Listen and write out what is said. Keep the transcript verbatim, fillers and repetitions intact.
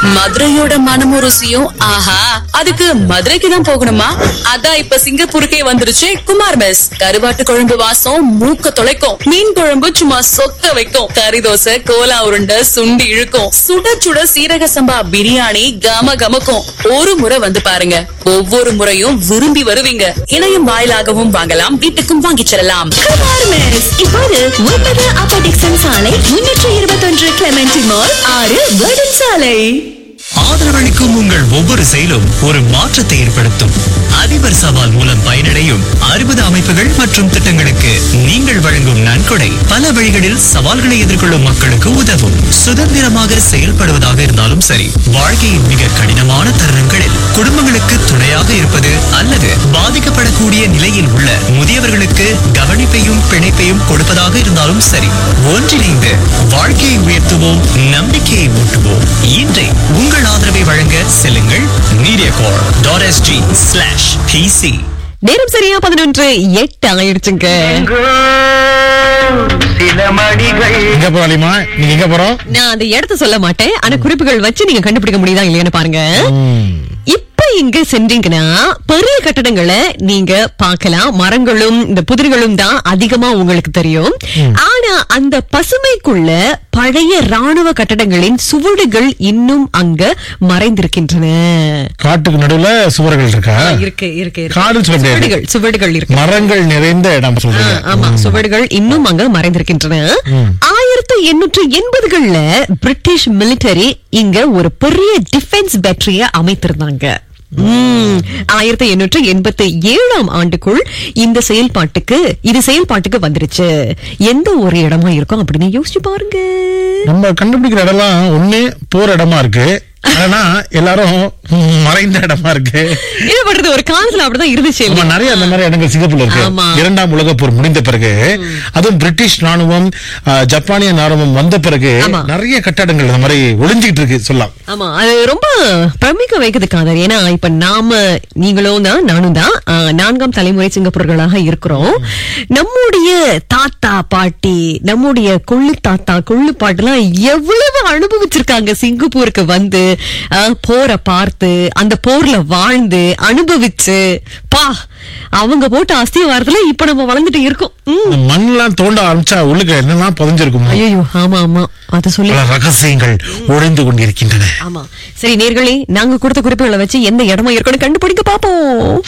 மதுரையோட மனமும் ருசியும் ஆஹா, அதுக்கு மதுரைக்கு தான் போகணுமா? அதான் இப்ப சிங்கப்பூருக்கே வந்துருச்சு குமார் மெஸ். கருவாட்டு குழம்பு வாசம் மூக்க தொலைக்கும், மீன் குழம்பு சும்மா சொக்க வைக்கும், கறி தோசை கோலா உருண்டை சுண்டி இழுக்கும், சுட சுட சீரக சம்பா பிரியாணி கம கமக்கும். ஒரு முறை வந்து பாருங்க, ஒவ்வொரு முறையும் விரும்பி வருவீங்க. இணையம் வாயிலாகவும் வாங்கலாம், வீட்டுக்கும் வாங்கிச் செல்லலாம். குமார் மெஸ் இப்போது ஒன்பது அப்பர் டிக்சன் சாலை, முன்னூற்று இருபத்தி ஒன்று கிளெமென்டி மால், ஆறு வேர்டன் சாலை. ஆதரவளிக்கும் உங்கள் ஒவ்வொரு செயலும் ஒரு மாற்றத்தை ஏற்படுத்தும். அதிபர் சவால் மூலம் பயனடையும் அறுபது அமைப்புகள் மற்றும் திட்டங்களுக்கு நீங்கள் வழங்கும் நன்கொடை பல வழிகளில் சவால்களை எதிர்கொள்ளும் மக்களுக்கு உதவும். சுதந்திரமாக செயல்படுவதாக இருந்தாலும் சரி, வாழ்க்கையின் மிக கடினமான தருணங்களில் குடும்பங்களுக்கு துணையாக இருப்பது அல்லது பாதிக்கப்படக்கூடிய நிலையில் உள்ள முதியவர்களுக்கு கவனிப்பையும் பிணைப்பையும் கொடுப்பதாக இருந்தாலும் சரி, ஒன்றிணைந்து வாழ்க்கையை உயர்த்துவோம், நம்பிக்கையை ஊட்டுவோம். இன்றை உங்கள் ஆதரவை வழங்க செல்லுங்கள் மீடியாகார் டாட் எஸ்ஜி ஸ்லாஷ் பிசி. நேரம் சரியா பதினொன்று எட்டு ஆயிடுச்சுங்க. எங்க போறீமா? நீங்க எங்க போறோம்? நான் அந்த இடத்த சொல்ல மாட்டேன், ஆனா குறிப்புகள் வச்சு நீங்க கண்டுபிடிக்க முடியுதா இல்லையான்னு பாருங்க. இப்ப இங்க சென்றீங்கன்னா பெரிய கட்டடங்களை நீங்க பார்க்கலாம். மரங்களும் இந்த புதிர்களும் தான் அதிகமா உங்களுக்கு தெரியும். ஆனா அந்த பசுமைக்குள்ள பழைய ராணுவ கட்டடங்களின் சுவடுகள் இன்னும் அங்க மறைந்திருக்கின்றன. காட்டுக்கு நடுவுல சுவர்கள் இருக்கா? இருக்கு இருக்கு காடு சுவடுகள் சுவடுகள் இருக்கு. மரங்கள் நிறைந்த இடம் சொல்றீங்க. ஆமா, சுவடுகள் இன்னும் அங்க மறைந்திருக்கின்றன. ஆயிரத்தி எண்ணூற்று எண்பதுகள்ல பிரிட்டிஷ் மிலிட்டரி இங்க ஒரு பெரிய டிஃபென்ஸ் பேட்டரிய அமைத்திருந்தாங்க. ஆயிரத்தி எண்ணூற்று எண்பத்தி ஏழாம் ஆண்டுக்குள் இந்த செயல்பாட்டுக்கு இது செயல்பாட்டுக்கு வந்துருச்சு. எந்த ஒரு இடமா இருக்கும் அப்படின்னு யோசிச்சு பாருங்க. நம்ம கண்டுபிடிக்கிற இடம்லாம் ஒண்ணு போற இடமா இருக்கு, ஆனா எல்லாரும் மறைந்த இடமா இருக்கு. என்ன பண்றது, ஒரு காலத்துல அப்படிதான் இருந்துச்சு. நிறைய அந்த மாதிரி இடங்கள் சிங்கப்பூர்ல இருக்கு. இரண்டாம் உலக போர் முடிந்த பிறகு, அதுவும் பிரிட்டிஷ் ராணுவம் ஜப்பானிய ராணுவம் வந்த பிறகு நிறைய கட்டடங்கள் அந்த மாதிரி ஒளிஞ்சிட்டு இருக்கு சொல்லலாம். ஆமா, அது ரொம்ப பிரமிக்க வைக்குது காதர். ஏன்னா இப்ப நாம நீங்களும் தான் நானும் தான் நான்காம் தலைமுறை சிங்கப்பூர்களாக இருக்கிறோம். நம்முடைய தாத்தா பாட்டி, நம்முடைய கொள்ளு தாத்தா கொள்ளு பாட்டு எல்லாம் எவ்வளவு அனுபவிச்சிருக்காங்க சிங்கப்பூருக்கு வந்து, போரை பார்த்து அந்த போர்ல வாழ்ந்து அனுபவிச்சு. பா, அவங்க போட்ட அஸ்திவாரத்துல இப்ப நம்ம வளர்ந்துட்டு இருக்கோம். மண்ணெல்லாம் தோண்ட ஆரம்பிச்சா உள்ளுக்கு என்னெல்லாம் புதைஞ்சிருக்கும். ஐயோ, ஆமா ஆமா, அத சொல்லி ரகசியங்கள் ஒழிந்து கொண்டிருக்கின்றன. ஆமா, சரி நேர்களே, நாங்க கொடுத்த குறிப்புகளை வச்சு எந்த இடமா இருக்குன்னு கண்டுபிடிக்க பாப்போம்.